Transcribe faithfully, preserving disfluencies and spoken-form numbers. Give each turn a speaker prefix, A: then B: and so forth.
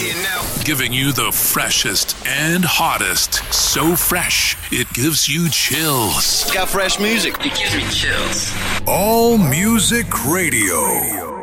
A: here now.
B: Giving you the freshest and hottest. So fresh, it gives you chills.
A: Got fresh music.
C: It gives me chills.
D: All Music Radio.